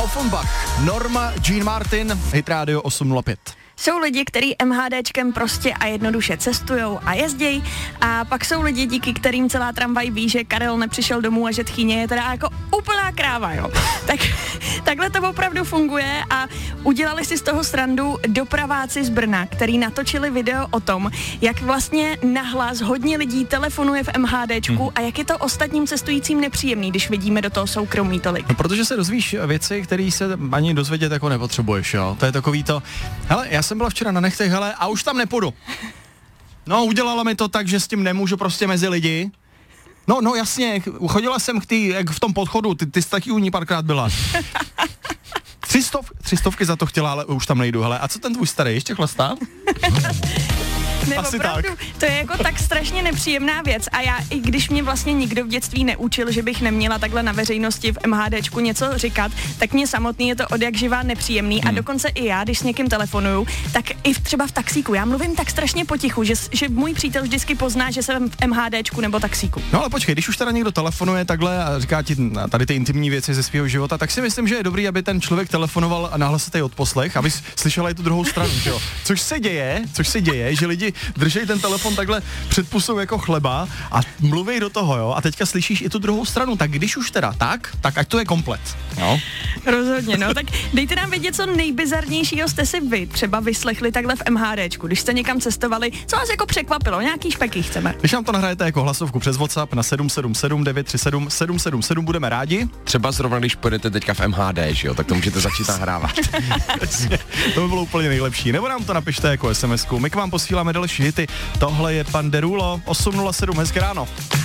Offenbach, Norma Jean Martin, Hit Radio 805. Jsou lidi, kteří MHDčkem prostě a jednoduše cestujou a jezdějí, a pak jsou lidi, díky kterým celá tramvaj ví, že Karel nepřišel domů a že Tchýně je teda jako úplná kráva, jo. Takhle to opravdu funguje a udělali si z toho srandu dopraváci z Brna, který natočili video o tom, jak vlastně nahlas hodně lidí telefonuje v MHDčku a jak je to ostatním cestujícím nepříjemný, když vidíme do toho soukromí tolik. No, protože se dozvíš věci, které se ani dozvědět jako nepotřebuješ, jo. To je takový to, hele, já jsem byla včera na nechtech, hele, a už tam nepůjdu. No, udělala mi to tak, že s tím nemůžu prostě mezi lidi. No jasně, chodila jsem jak v tom podchodu, ty jsi taky u ní párkrát byla. 300 za to chtěla, ale už tam nejdu, hele. A co ten tvůj starý, ještě chlastá? Ne, asi opravdu, tak. To je jako tak strašně nepříjemná věc a já, i když mě vlastně nikdo v dětství neučil, že bych neměla takhle na veřejnosti v MHDčku něco říkat, tak mě samotný je to odjakživa nepříjemný a dokonce i já, když s někým telefonuju, tak i třeba v taxíku, já mluvím tak strašně potichu, že můj přítel vždycky pozná, že jsem v MHDčku nebo taxíku. No ale počkej, když už teda někdo telefonuje takhle a říká ti tady ty intimní věci ze svého života, tak si myslím, že je dobrý, aby ten člověk telefonoval a nahlasitej odposlech, aby slyšela i tu druhou stranu, že jo. Což se děje, že lidi držej ten telefon takhle před pusou jako chleba a mluví do toho, jo, a teďka slyšíš i tu druhou stranu, tak když už teda tak ať to je komplet, jo. Rozhodně, no, tak dejte nám vědět, co nejbizarnějšího jste si vy třeba vyslechli takhle v MHDčku, když jste někam cestovali, co vás jako překvapilo, nějaký špeky chceme. Když nám to nahrajete jako hlasovku přes WhatsApp na 777 937 777, budeme rádi. Třeba zrovna, když půjdete teďka v MHD, že jo, tak to můžete začít nahrávat. To by bylo úplně nejlepší, nebo nám to napište jako SMS-ku, my k vám posíláme další hity. Tohle je Pan Derulo, 807, hezké ráno.